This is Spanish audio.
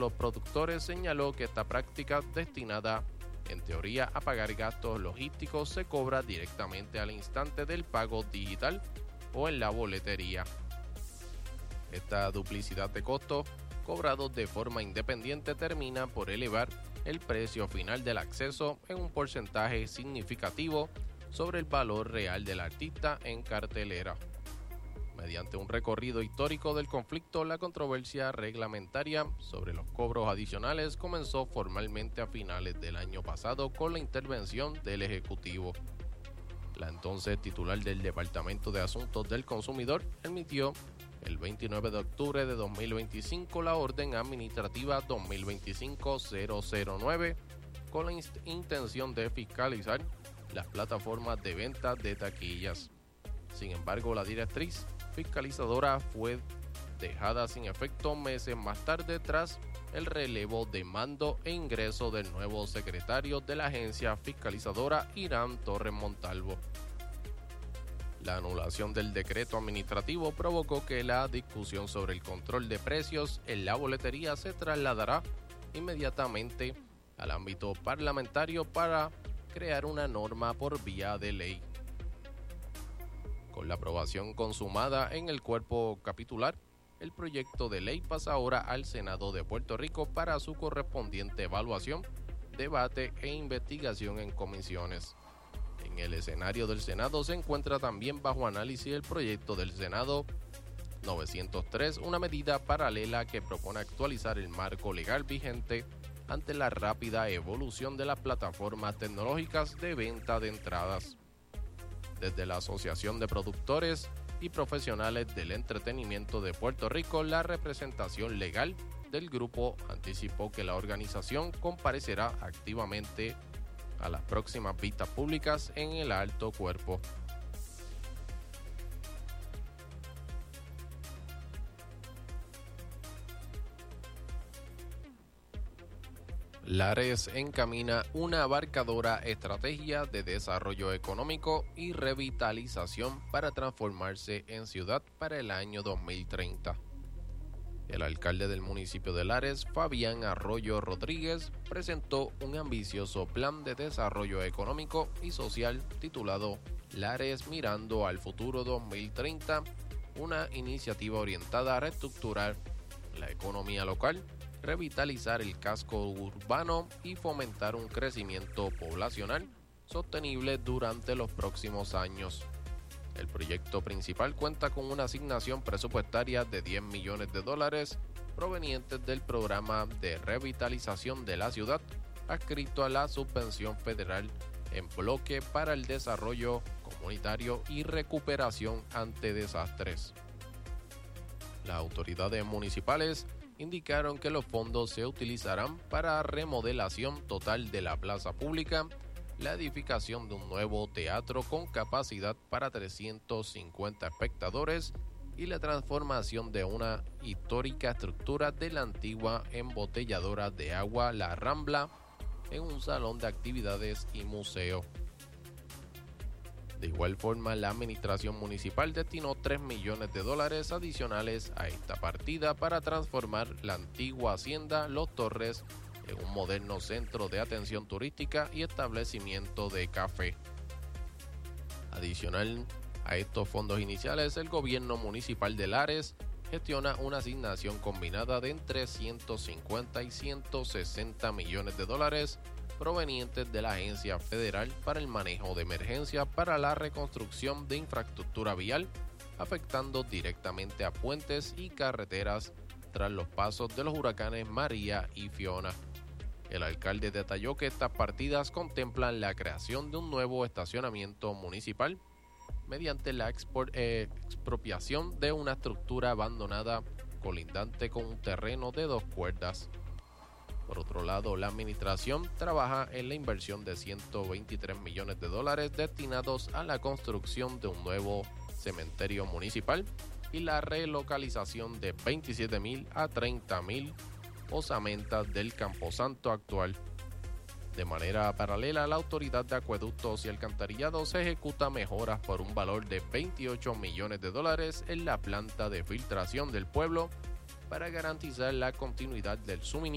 los productores señaló que esta práctica destinada en teoría a pagar gastos logísticos se cobra directamente al instante del pago digital o en la boletería. Esta duplicidad de costos cobrados de forma independiente termina por elevar el precio final del acceso en un porcentaje significativo sobre el valor real del artista en cartelera. Mediante un recorrido histórico del conflicto, la controversia reglamentaria sobre los cobros adicionales comenzó formalmente a finales del año pasado con la intervención del Ejecutivo. La entonces titular del Departamento de Asuntos del Consumidor emitió el 29 de octubre de 2025 la Orden Administrativa 2025-009 con la intención de fiscalizar las plataformas de venta de taquillas. Sin embargo, la directriz fiscalizadora fue dejada sin efecto meses más tarde tras el relevo de mando e ingreso del nuevo secretario de la agencia fiscalizadora, Irán Torres Montalvo. La anulación del decreto administrativo provocó que la discusión sobre el control de precios en la boletería se trasladará inmediatamente al ámbito parlamentario para crear una norma por vía de ley. Con la aprobación consumada en el cuerpo capitular, el proyecto de ley pasa ahora al Senado de Puerto Rico para su correspondiente evaluación, debate e investigación en comisiones. En el escenario del Senado se encuentra también bajo análisis el proyecto del Senado 903, una medida paralela que propone actualizar el marco legal vigente ante la rápida evolución de las plataformas tecnológicas de venta de entradas. Desde la Asociación de Productores y Profesionales del Entretenimiento de Puerto Rico, la representación legal del grupo anticipó que la organización comparecerá activamente a las próximas vistas públicas en el alto cuerpo. Lares encamina una abarcadora estrategia de desarrollo económico y revitalización para transformarse en ciudad para el año 2030. El alcalde del municipio de Lares, Fabián Arroyo Rodríguez, presentó un ambicioso plan de desarrollo económico y social titulado Lares Mirando al Futuro 2030, una iniciativa orientada a reestructurar la economía local, revitalizar el casco urbano y fomentar un crecimiento poblacional sostenible durante los próximos años. El proyecto principal cuenta con una asignación presupuestaria de $10 millones provenientes del programa de revitalización de la ciudad, adscrito a la subvención federal en bloque para el desarrollo comunitario y recuperación ante desastres. Las autoridades municipales indicaron que los fondos se utilizarán para remodelación total de la plaza pública, la edificación de un nuevo teatro con capacidad para 350 espectadores y la transformación de una histórica estructura de la antigua embotelladora de agua La Rambla en un salón de actividades y museo. De igual forma, la administración municipal destinó $3 millones adicionales a esta partida para transformar la antigua hacienda Los Torres en un moderno centro de atención turística y establecimiento de café. Adicional a estos fondos iniciales, el gobierno municipal de Lares gestiona una asignación combinada de entre 150 y 160 millones de dólares provenientes de la Agencia Federal para el Manejo de Emergencias para la reconstrucción de infraestructura vial, afectando directamente a puentes y carreteras tras los pasos de los huracanes María y Fiona. El alcalde detalló que estas partidas contemplan la creación de un nuevo estacionamiento municipal mediante la expropiación de una estructura abandonada colindante con un terreno de 2 cuerdas. Por otro lado, la administración trabaja en la inversión de $123 millones destinados a la construcción de un nuevo cementerio municipal y la relocalización de 27,000 a 30,000 osamentas del Camposanto actual. De manera paralela, la Autoridad de Acueductos y Alcantarillado se ejecuta mejoras por un valor de $28 millones en la planta de filtración del pueblo para garantizar la continuidad del suministro